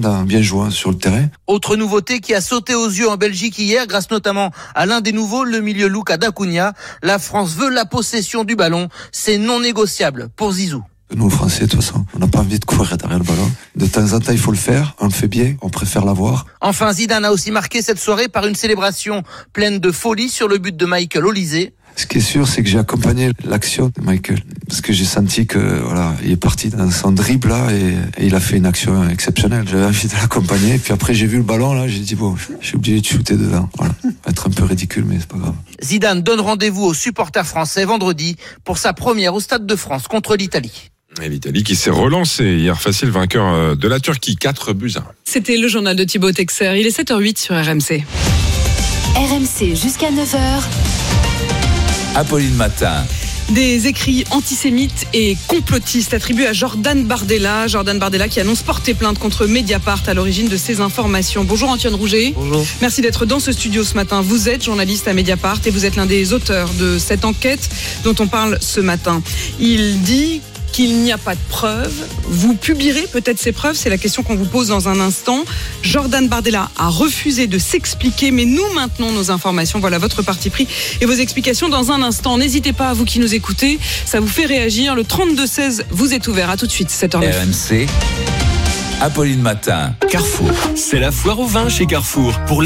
en bien jouant sur le terrain. Autre nouveauté qui a sauté aux yeux en Belgique hier, grâce notamment à l'un des nouveaux, le milieu Luka Dacunia. La France veut la possession du ballon. C'est non négociable pour Zizou. Nous, les Français, de toute façon, on n'a pas envie de courir derrière le ballon. De temps en temps, il faut le faire. On le fait bien. On préfère l'avoir. Enfin, Zidane a aussi marqué cette soirée par une célébration pleine de folie sur le but de Michael Olise. Ce qui est sûr, c'est que j'ai accompagné l'action de Michael. Parce que j'ai senti que, voilà, il est parti dans son dribble, là, et il a fait une action exceptionnelle. J'avais envie de l'accompagner. Puis après, j'ai vu le ballon, là, j'ai dit, bon, je suis obligé de shooter dedans. Voilà. Ça va être un peu ridicule, mais c'est pas grave. Zidane donne rendez-vous aux supporters français vendredi pour sa première au Stade de France contre l'Italie. Et l'Italie qui s'est relancée hier, facile vainqueur de la Turquie, 4-1. C'était le journal de Thibaut Texer. Il est 7h08 sur RMC. RMC jusqu'à 9h. Apolline Matin. Des écrits antisémites et complotistes attribués à Jordan Bardella. Jordan Bardella qui annonce porter plainte contre Mediapart à l'origine de ces informations. Bonjour Antoine Rouget. Bonjour. Merci d'être dans ce studio ce matin. Vous êtes journaliste à Mediapart et vous êtes l'un des auteurs de cette enquête dont on parle ce matin. Il dit qu'il n'y a pas de preuves. Vous publierez peut-être ces preuves, c'est la question qu'on vous pose dans un instant. Jordan Bardella a refusé de s'expliquer, mais nous maintenons nos informations. Voilà votre parti pris et vos explications dans un instant. N'hésitez pas, vous qui nous écoutez, ça vous fait réagir. Le 32-16 vous est ouvert. À tout de suite, 7h09. RMC, Apolline Matin. Carrefour, c'est la foire au vin chez Carrefour. Pour